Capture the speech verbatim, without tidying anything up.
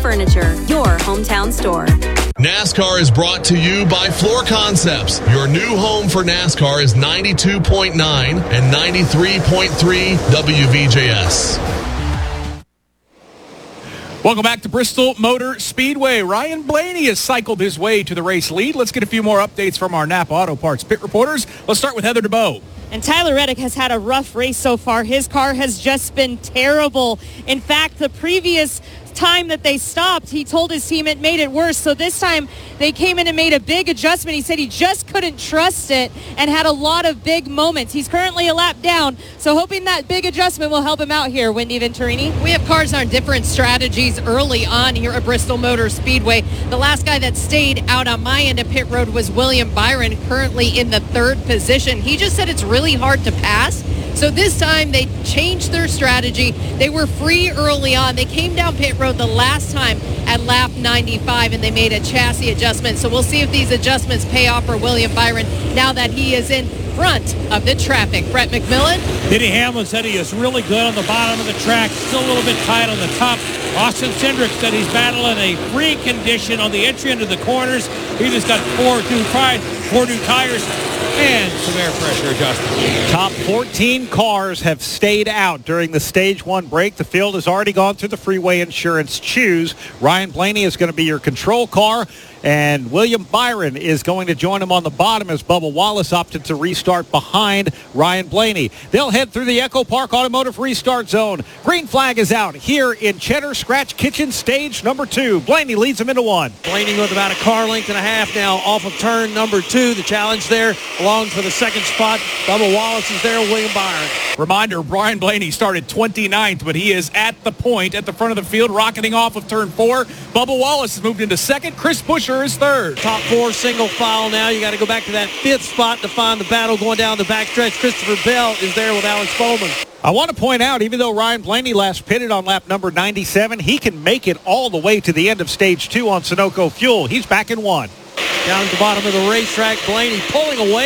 Furniture, your hometown store. NASCAR is brought to you by Floor Concepts. Your new home for NASCAR is ninety-two point nine and ninety-three point three W V J S. Welcome back to Bristol Motor Speedway. Ryan Blaney has cycled his way to the race lead. Let's get a few more updates from our Napa Auto Parts pit reporters. Let's start with Heather DeBow. And Tyler Reddick has had a rough race so far. His car has just been terrible. In fact, the previous time that they stopped, he told his team it made it worse. So this time they came in and made a big adjustment. He said he just couldn't trust it and had a lot of big moments. He's currently a lap down, so hoping that big adjustment will help him out here. Wendy Venturini. We have cars on different strategies early on here at Bristol Motor Speedway. The last guy that stayed out on my end of pit road was William Byron, currently in the third position. He just said it's really hard to pass. So this time they changed their strategy. They were free early on. They came down pit road the last time at lap ninety-five, and they made a chassis adjustment. So we'll see if these adjustments pay off for William Byron now that he is in front of the traffic. Brett McMillan. Denny Hamlin said he is really good on the bottom of the track, still a little bit tight on the top. Austin Cindric said he's battling a free condition on the entry into the corners. He just got four new, tires, four new tires and some air pressure adjustments. Top fourteen cars have stayed out during the stage one break. The field has already gone through the Freeway Insurance Choose. Ryan Blaney is going to be your control car, and William Byron is going to join him on the bottom as Bubba Wallace opted to restart behind Ryan Blaney. They'll head through the Echo Park Automotive Restart Zone. Green flag is out here in Cheddar Scratch Kitchen stage number two. Blaney leads them into one. Blaney with about a car length and a half now off of turn number two. The challenge there along for the second spot. Bubba Wallace is there, William Byron. Reminder, Brian Blaney started twenty-ninth, but he is at the point at the front of the field, rocketing off of turn four. Bubba Wallace has moved into second. Chris Buescher is third. Top four single file now. You got to go back to that fifth spot to find the battle going down the backstretch. Christopher Bell is there with Alex Bowman. I want to point out, even though Ryan Blaney last pitted on lap number ninety-seven, he can make it all the way to the end of stage two on Sunoco Fuel. He's back in one. Down at the bottom of the racetrack, Blaney pulling away.